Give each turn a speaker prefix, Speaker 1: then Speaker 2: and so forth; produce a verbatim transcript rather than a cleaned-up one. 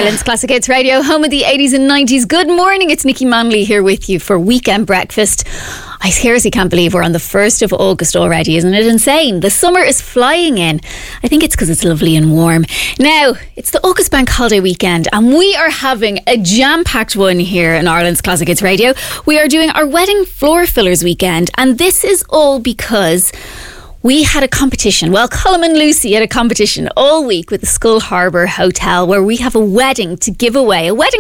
Speaker 1: Ireland's Classic Hits Radio, home of the eighties and nineties. Good morning, it's Nikki Manley here with you for Weekend Breakfast. I seriously can't believe we're on the first of August already. Isn't it insane? The summer is flying in. I think it's because it's lovely and warm. Now, it's the August Bank Holiday weekend and we are having a jam-packed one here in Ireland's Classic Hits Radio. We are doing our wedding floor fillers weekend, and this is all because we had a competition. Well, Colm and Lucy had a competition all week with the Skull Harbour Hotel where we have a wedding to give away. A wedding